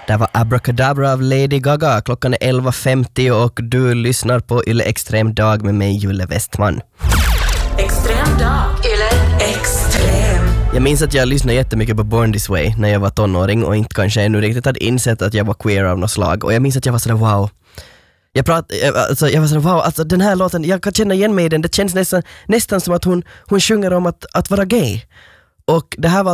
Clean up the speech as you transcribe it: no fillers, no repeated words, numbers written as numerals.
Det var Abracadabra av Lady Gaga. Klockan är 11.50 och du lyssnar på Yle Extrem Dag med mig, Julle Westman. Extrem Dag. Yle Extrem. Jag minns att jag lyssnade jättemycket på Born This Way när jag var tonåring och inte kanske ännu riktigt hade insett att jag var queer av något slag. Och jag minns att jag var sådär wow. Jag var sådär wow, alltså den här låten, jag kan känna igen mig i den. Det känns nästan som att hon sjunger om att vara gay. Och det här var